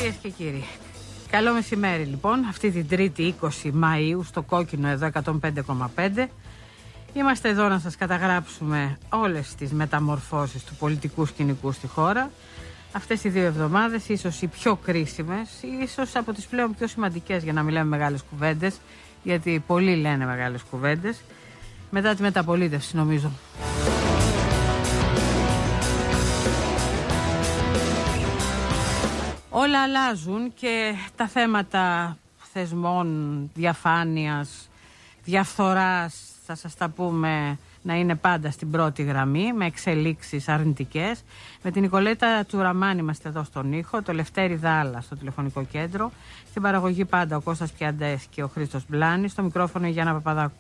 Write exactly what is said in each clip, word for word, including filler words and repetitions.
Κυρίες και κύριοι, καλό μεσημέρι λοιπόν, αυτή την Τρίτη είκοσι Μαΐου στο Κόκκινο εδώ εκατόν πέντε κόμμα πέντε. Είμαστε εδώ να σας καταγράψουμε όλες τις μεταμορφώσεις του πολιτικού σκηνικού στη χώρα. Αυτές οι δύο εβδομάδες ίσως οι πιο κρίσιμες, ίσως από τις πλέον πιο σημαντικές, για να μιλάμε μεγάλες κουβέντες, γιατί πολλοί λένε μεγάλες κουβέντες, μετά τη μεταπολίτευση νομίζω. Όλα αλλάζουν και τα θέματα θεσμών, διαφάνειας, διαφθοράς, θα σας τα πούμε, να είναι πάντα στην πρώτη γραμμή, με εξελίξεις αρνητικές. Με την Νικολέτα Τσουραμάνη είμαστε εδώ στον ήχο, το Λευτέρη Δάλα στο τηλεφωνικό κέντρο, στην παραγωγή πάντα ο Κώστας Πιαντές και ο Χρήστος Μπλάνης, στο μικρόφωνο η Γιάννα Παπαδάκου.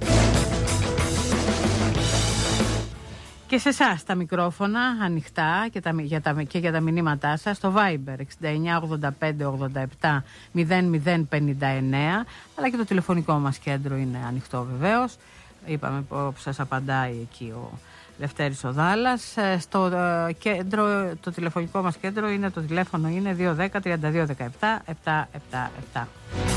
Και σε εσάς τα μικρόφωνα ανοιχτά και, τα, για τα, και για τα μηνύματά σας στο Viber εξήντα εννιά ογδόντα πέντε ογδόντα επτά μηδέν μηδέν πενήντα εννέα, αλλά και το τηλεφωνικό μας κέντρο είναι ανοιχτό βεβαίως. Είπαμε που σας απαντάει εκεί ο Λευτέρης ο Δάλας. Στο κέντρο, το τηλεφωνικό μας κέντρο είναι, το τηλέφωνο είναι δύο ένα μηδέν τριάντα δύο δεκαεπτά επτακόσια εβδομήντα επτά.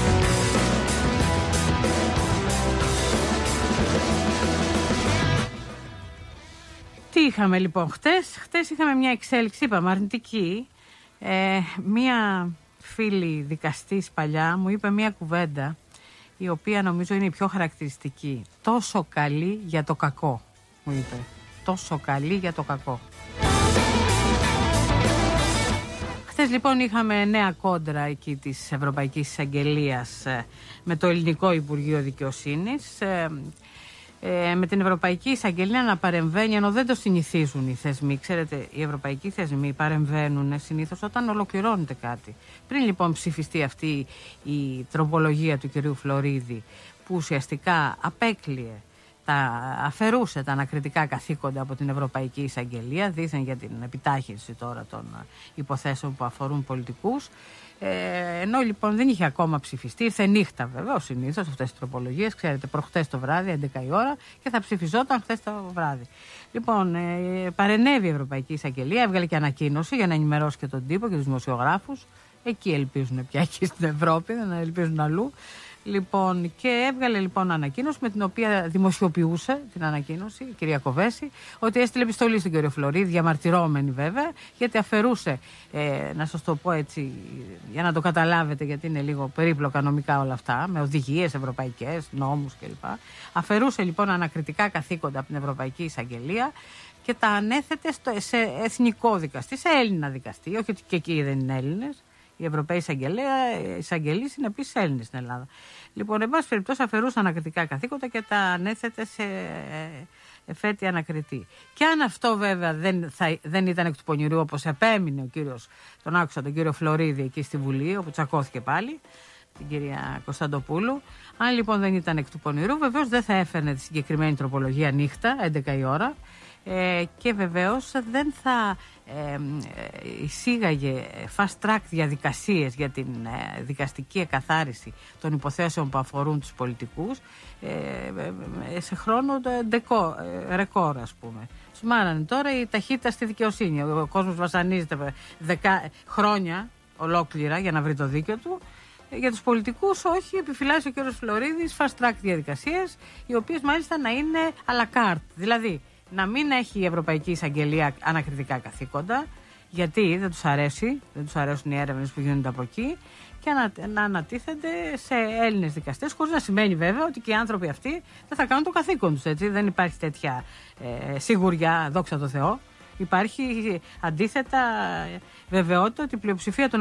Τι είχαμε λοιπόν χτες? Χτες είχαμε μια εξέλιξη, είπαμε, αρνητική. Ε, μια φίλη δικαστής παλιά μου είπε μια κουβέντα η οποία νομίζω είναι η πιο χαρακτηριστική. Τόσο καλή για το κακό, μου είπε. Τόσο καλή για το κακό. Χθες λοιπόν είχαμε νέα κόντρα εκεί της Ευρωπαϊκής Εισαγγελίας με το Ελληνικό Υπουργείο Δικαιοσύνης. Ε, ε, με την Ευρωπαϊκή Εισαγγελία να παρεμβαίνει, ενώ δεν το συνηθίζουν οι θεσμοί. Ξέρετε, οι ευρωπαϊκοί θεσμοί παρεμβαίνουν συνήθως όταν ολοκληρώνεται κάτι. Πριν λοιπόν ψηφιστεί αυτή η τροπολογία του κυρίου Φλωρίδη, που ουσιαστικά απέκλειε, τα, αφαιρούσε τα ανακριτικά καθήκοντα από την Ευρωπαϊκή Εισαγγελία, δήθεν για την επιτάχυνση τώρα των υποθέσεων που αφορούν πολιτικούς. Ε, ενώ λοιπόν δεν είχε ακόμα ψηφιστεί, ήρθε νύχτα βέβαια, συνήθως αυτές τις τροπολογίες, ξέρετε, προχτές το βράδυ, έντεκα η ώρα, και θα ψηφιζόταν χθες το βράδυ. Λοιπόν, ε, παρενέβη η Ευρωπαϊκή Εισαγγελία, έβγαλε και ανακοίνωση για να ενημερώσει και τον τύπο και τους δημοσιογράφους. Εκεί ελπίζουν πια, εκεί στην Ευρώπη, δεν ελπίζουν αλλού. Λοιπόν, και έβγαλε λοιπόν ανακοίνωση με την οποία δημοσιοποιούσε την ανακοίνωση η κυρία Κοβέση, ότι έστειλε επιστολή στον κύριο Φλωρίδη, διαμαρτυρόμενη βέβαια, γιατί αφαιρούσε, ε, να σας το πω έτσι για να το καταλάβετε, γιατί είναι λίγο περίπλοκα νομικά όλα αυτά, με οδηγίες ευρωπαϊκές, νόμους κλπ. Αφαιρούσε λοιπόν ανακριτικά καθήκοντα από την Ευρωπαϊκή Εισαγγελία και τα ανέθετε στο, σε εθνικό δικαστή, σε Έλληνα δικαστή, όχι ότι και εκεί δεν είναι Έλληνες. Οι Ευρωπαίοι εισαγγελείς είναι επίσης Έλληνες στην Ελλάδα. Λοιπόν, εν πάση περιπτώσει, αφαιρούσαν ανακριτικά καθήκοντα και τα ανέθετε σε εφέτη ανακριτή. Και αν αυτό βέβαια δεν, θα, δεν ήταν εκ του πονηρού, όπως επέμεινε ο κύριος, τον άκουσα τον κύριο Φλωρίδη εκεί στη Βουλή, όπου τσακώθηκε πάλι, την κυρία Κωνσταντοπούλου. Αν λοιπόν δεν ήταν εκ του πονηρού, βεβαίως δεν θα έφερνε τη συγκεκριμένη τροπολογία νύχτα, έντεκα η ώρα. Ε, και βεβαίως δεν θα ε, εισήγαγε fast track διαδικασίες για την ε, δικαστική εκαθάριση των υποθέσεων που αφορούν τους πολιτικούς ε, ε, σε χρόνο ντεκό, ε, ρεκόρ, ας πούμε. Σουμάρανε τώρα η ταχύτητα στη δικαιοσύνη. Ο κόσμος βασανίζεται δεκα, χρόνια ολόκληρα για να βρει το δίκαιο του. Για τους πολιτικούς όχι, επιφυλάσσει ο κ. Φλωρίδης fast track διαδικασίες, οι οποίες μάλιστα να είναι à la carte. Δηλαδή να μην έχει η Ευρωπαϊκή Εισαγγελία ανακριτικά καθήκοντα, γιατί δεν τους αρέσει, δεν τους αρέσουν οι έρευνες που γίνονται από εκεί, και να, να ανατίθενται σε Έλληνες δικαστές, χωρίς να σημαίνει βέβαια ότι και οι άνθρωποι αυτοί δεν θα κάνουν το καθήκον τους, έτσι. Δεν υπάρχει τέτοια ε, σιγουριά, δόξα τω Θεώ. Υπάρχει αντίθετα βεβαιότητα ότι η πλειοψηφία των